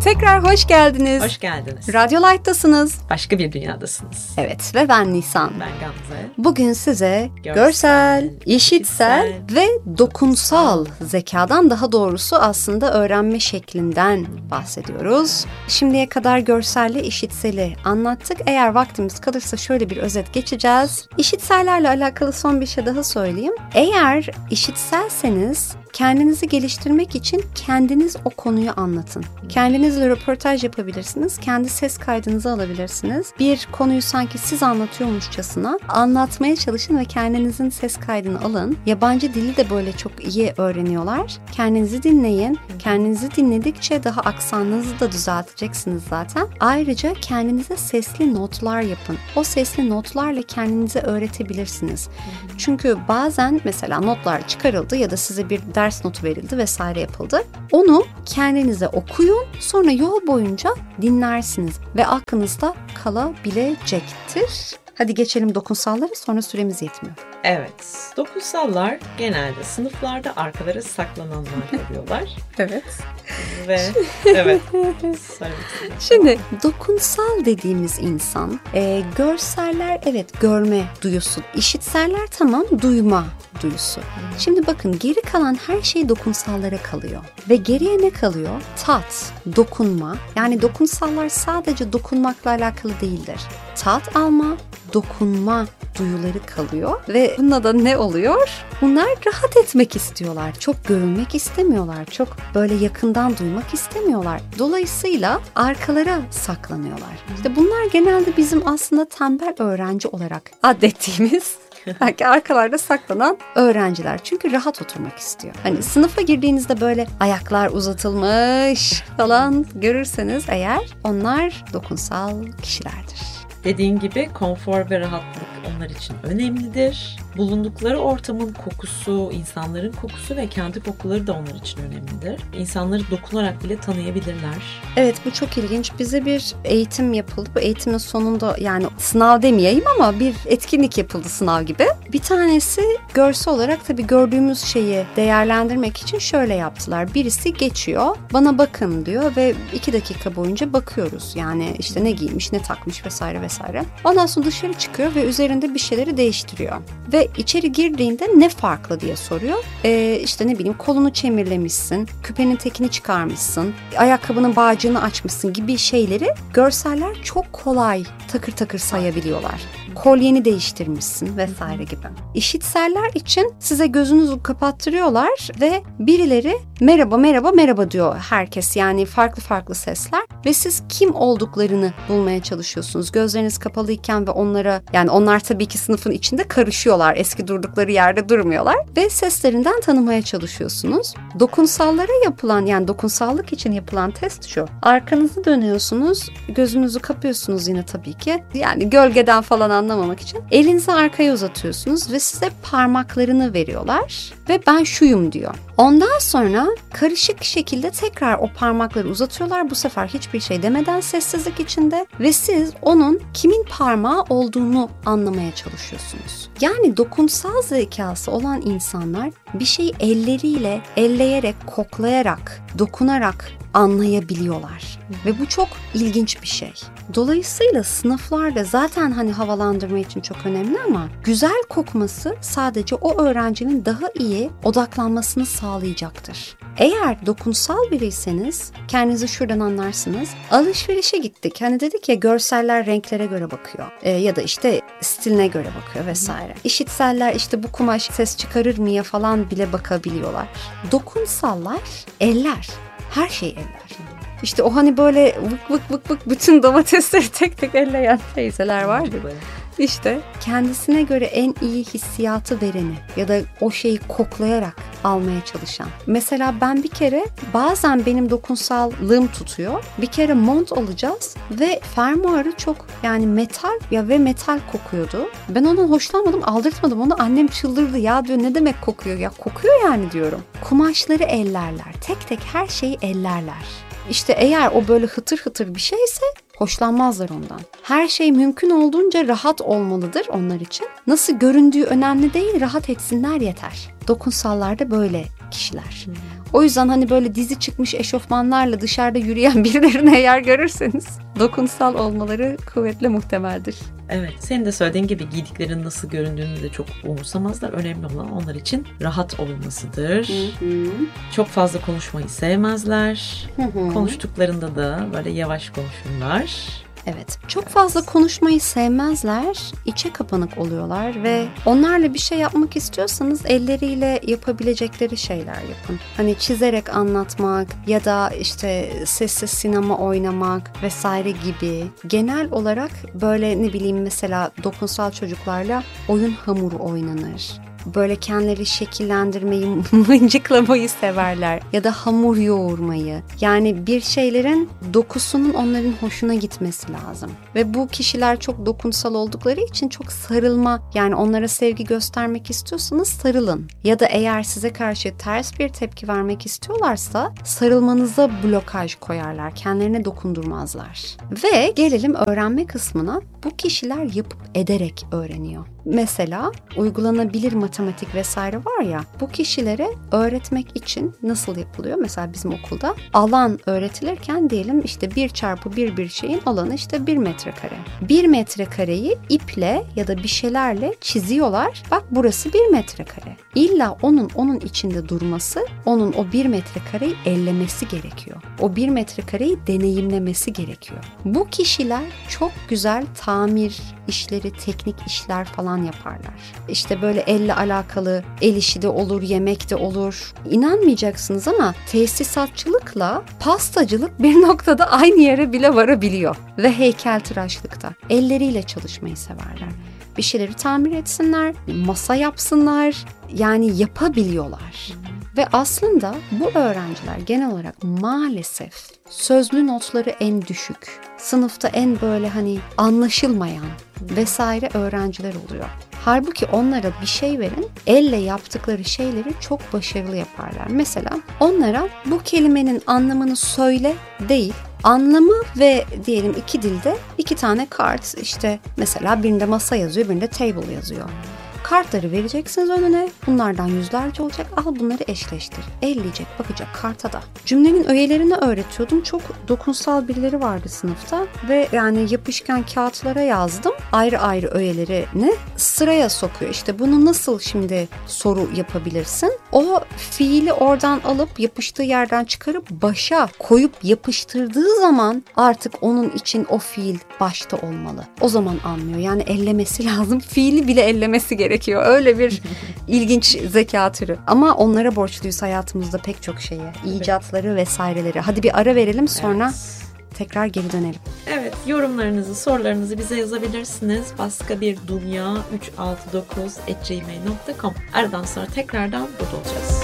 Tekrar hoş geldiniz. Hoş geldiniz. Radyo Light'tasınız. Başka bir dünyadasınız. Evet ve ben Nisan. Ben Gamze. Bugün size görsel, işitsel ve dokunsal zekadan, daha doğrusu aslında öğrenme şeklinden bahsediyoruz. Şimdiye kadar görselle işitseli anlattık. Eğer vaktimiz kalırsa şöyle bir özet geçeceğiz. İşitsellerle alakalı son bir şey daha söyleyeyim. Eğer işitselseniz kendinizi geliştirmek için kendiniz o konuyu anlatın. Kendinizle röportaj yapabilirsiniz. Kendi ses kaydınızı alabilirsiniz. Bir konuyu sanki siz anlatıyormuşçasına anlatmaya çalışın ve kendinizin ses kaydını alın. Yabancı dili de böyle çok iyi öğreniyorlar. Kendinizi dinleyin. Kendinizi dinledikçe daha aksanınızı da düzelteceksiniz zaten. Ayrıca kendinize sesli notlar yapın. O sesli notlarla kendinize öğretebilirsiniz. Çünkü bazen mesela notlar çıkarıldı ya da size bir ders notu verildi vesaire yapıldı. Onu kendinize okuyun, sonra yol boyunca dinlersiniz ve aklınızda kalabilecektir. Hadi geçelim dokunsallara, sonra süremiz yetmiyor. Evet, dokunsallar genelde sınıflarda arkalara saklananlar oluyorlar. Evet. Ve evet. Şimdi dokunsal dediğimiz insan, görseller evet görme duyusu, işitseller tamam duyma duyusu. Şimdi bakın, geri kalan her şey dokunsallara kalıyor. Ve geriye ne kalıyor? Tat, dokunma. Yani dokunsallar sadece dokunmakla alakalı değildir. Tat alma, dokunma duyuları kalıyor ve bununla da ne oluyor? Bunlar rahat etmek istiyorlar. Çok görünmek istemiyorlar. Çok böyle yakından duymak istemiyorlar. Dolayısıyla arkalara saklanıyorlar. İşte bunlar genelde bizim aslında tembel öğrenci olarak adettiğimiz belki arkalarda saklanan öğrenciler. Çünkü rahat oturmak istiyor. Hani sınıfa girdiğinizde böyle ayaklar uzatılmış falan görürseniz eğer, onlar dokunsal kişilerdir. Dediğin gibi konfor ve rahatlık onlar için önemlidir. Bulundukları ortamın kokusu, insanların kokusu ve kendi kokuları da onlar için önemlidir. İnsanları dokunarak bile tanıyabilirler. Evet, bu çok ilginç. Bize bir eğitim yapıldı. Bu eğitimin sonunda, yani sınav demeyeyim ama bir etkinlik yapıldı sınav gibi. Bir tanesi görsel olarak tabii gördüğümüz şeyi değerlendirmek için şöyle yaptılar. Birisi geçiyor, bana bakın diyor ve 2 dakika boyunca bakıyoruz. Yani işte ne giymiş, ne takmış vesaire vesaire. Ondan sonra dışarı çıkıyor ve üzerinde bir şeyleri değiştiriyor. Ve içeri girdiğinde ne farklı diye soruyor. İşte ne bileyim, kolunu çemirlemişsin, küpenin tekini çıkarmışsın, ayakkabının bağcığını açmışsın gibi şeyleri görseller çok kolay takır takır sayabiliyorlar. Kolyeni değiştirmişsin vesaire gibi. İşitseller için size gözünüzü kapattırıyorlar ve birileri merhaba merhaba merhaba diyor herkes, yani farklı farklı sesler ve siz kim olduklarını bulmaya çalışıyorsunuz. Gözleriniz kapalıyken ve onlara, yani onlar tabii ki sınıfın içinde karışıyorlar. Eski durdukları yerde durmuyorlar ve seslerinden tanımaya çalışıyorsunuz. Dokunsallara yapılan, yani dokunsallık için yapılan test şu. Arkanızı dönüyorsunuz, gözünüzü kapıyorsunuz yine tabii ki. Yani gölgeden falan anlamamak için. Elinizi arkaya uzatıyorsunuz ve size parmaklarını veriyorlar ve ben şuyum diyor. Ondan sonra karışık şekilde tekrar o parmakları uzatıyorlar. Bu sefer hiçbir şey demeden sessizlik içinde ve siz onun kimin parmağı olduğunu anlamaya çalışıyorsunuz. Yani dokunsal zekası olan insanlar bir şeyi elleriyle, elleyerek, koklayarak, dokunarak anlayabiliyorlar. Ve bu çok ilginç bir şey. Dolayısıyla sınıflarda zaten hani havalandırma için çok önemli ama güzel kokması sadece o öğrencinin daha iyi odaklanmasını sağlayacaktır. Eğer dokunsal biriyseniz kendinizi şuradan anlarsınız. Alışverişe gittik. Hani dedik ya, görseller renklere göre bakıyor. Ya da işte stiline göre bakıyor vesaire. İşitseller işte bu kumaş ses çıkarır mıya falan bile bakabiliyorlar. Dokunsallar eller. Her şey eller. İşte o hani böyle vık vık vık vık bütün domatesleri tek tek elleyen teyzeler vardı. İşte kendisine göre en iyi hissiyatı vereni ya da o şeyi koklayarak almaya çalışan. Mesela ben bir kere, bazen benim dokunsallığım tutuyor. Bir kere mont alacağız ve fermuarı çok, yani metal ya ve metal kokuyordu. Ben ondan hoşlanmadım, aldırtmadım onu. Annem çıldırdı, ya diyor ne demek kokuyor, ya kokuyor yani diyorum. Kumaşları ellerler, tek tek her şeyi ellerler. İşte eğer o böyle hıtır hıtır bir şeyse hoşlanmazlar ondan. Her şey mümkün olduğunca rahat olmalıdır onlar için. Nasıl göründüğü önemli değil, rahat etsinler yeter. Dokunsallar da böyle kişiler. O yüzden hani böyle dizi çıkmış eşofmanlarla dışarıda yürüyen birilerini eğer görürseniz dokunsal olmaları kuvvetle muhtemeldir. Evet, senin de söylediğin gibi giydiklerinin nasıl göründüğünü de çok umursamazlar. Önemli olan onlar için rahat olmasıdır. Çok fazla konuşmayı sevmezler. Konuştuklarında da böyle yavaş konuşurlar. Evet, çok fazla konuşmayı sevmezler, içe kapanık oluyorlar ve onlarla bir şey yapmak istiyorsanız elleriyle yapabilecekleri şeyler yapın. Hani çizerek anlatmak ya da işte sessiz sinema oynamak vesaire gibi. Genel olarak böyle ne bileyim mesela dokunsal çocuklarla oyun hamuru oynanır. Böyle kendileri şekillendirmeyi, mıncıklamayı severler ya da hamur yoğurmayı. Yani bir şeylerin dokusunun onların hoşuna gitmesi lazım. Ve bu kişiler çok dokunsal oldukları için çok sarılma, yani onlara sevgi göstermek istiyorsanız sarılın. Ya da eğer size karşı ters bir tepki vermek istiyorlarsa sarılmanıza blokaj koyarlar, kendilerine dokundurmazlar. Ve gelelim öğrenme kısmına. Bu kişiler yapıp ederek öğreniyor. Mesela uygulanabilir matematik vesaire var ya, bu kişilere öğretmek için nasıl yapılıyor? Mesela bizim okulda alan öğretilirken diyelim işte 1 çarpı 1 şeyin alanı işte 1 metrekare. 1 metrekareyi iple ya da bir şeylerle çiziyorlar. Bak burası 1 metrekare. İlla onun içinde durması, onun o 1 metrekareyi ellemesi gerekiyor. O 1 metrekareyi deneyimlemesi gerekiyor. Bu kişiler çok güzel tamir işleri, teknik işler falan yaparlar. İşte böyle elle alakalı el işi de olur, yemek de olur. İnanmayacaksınız ama tesisatçılıkla pastacılık bir noktada aynı yere bile varabiliyor. Ve heykeltıraşlıkta elleriyle çalışmayı severler. Bir şeyleri tamir etsinler, masa yapsınlar, yani yapabiliyorlar. Ve aslında bu öğrenciler genel olarak maalesef sözlü notları en düşük, sınıfta en böyle hani anlaşılmayan vesaire öğrenciler oluyor. Halbuki onlara bir şey verin, elle yaptıkları şeyleri çok başarılı yaparlar. Mesela onlara bu kelimenin anlamını söyle değil, anlamı ve diyelim 2 dilde 2 tane kart, işte mesela birinde masa yazıyor, birinde table yazıyor. Kartları vereceksiniz önüne. Bunlardan yüzlerce olacak. Al bunları eşleştir. Elleyecek, bakacak karta da. Cümlenin öğelerini öğretiyordum. Çok dokunsal birileri vardı sınıfta. Ve yani yapışkan kağıtlara yazdım. Ayrı ayrı öğelerini sıraya sokuyor. İşte bunu nasıl şimdi soru yapabilirsin? O fiili oradan alıp yapıştığı yerden çıkarıp başa koyup yapıştırdığı zaman artık onun için o fiil başta olmalı. O zaman anlıyor. Yani ellemesi lazım. Fiili bile ellemesi gerekiyor. Öyle bir ilginç zeka türü. Ama onlara borçluyuz hayatımızda pek çok şeye. İcatları vesaireleri. Hadi bir ara verelim, sonra tekrar geri dönelim. Evet, yorumlarınızı, sorularınızı bize yazabilirsiniz. Baskabirdunya369@gmail.com. Aradan sonra tekrardan burada olacağız.